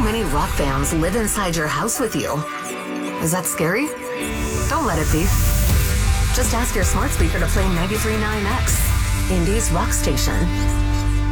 many rock bands live inside your house with you. Is that scary? Don't let it be. Just ask your smart speaker to play 93.9X, Indie's rock station.